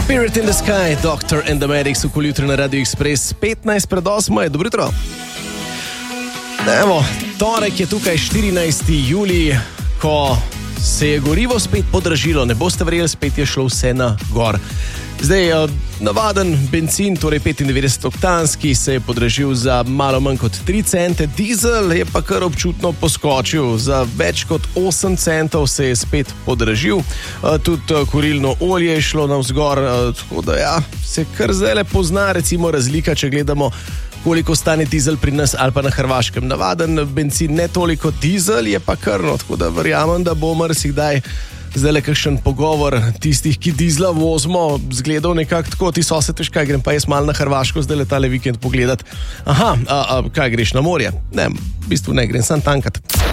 Spirit in the Sky, Doctor and the Medics, okoli jutri na Radio Express, 15 pred 8, dobro jutro. Evo, torek je tukaj 14. julij, ko se je gorivo spet podražilo, ne boste verjeli, spet je šlo vse na gor. Zdaj, navaden bencin, torej 95-oktanski, se je podražil za malo manj kot 3 cente, dizel je pa kar občutno poskočil, za več kot 8 centov se je spet podražil, tudi kurilno olje je šlo navzgor, tako da ja, se kar zdaj pozna recimo razlika, če gledamo, koliko stane dizel pri nas ali pa na Hrvaškem. Navaden bencin ne toliko, dizel je pa krno, tako da verjamem, da bo marsikdaj zdaj le kakšen pogovor tistih, ki dizla vozimo, zgledal nekako tako, ti sosed, veš kaj, grem pa jaz malo na Hrvaško zdaj le tale vikend pogledat. Aha, kaj greš na morje? Ne, v bistvu ne, grem sam tankat.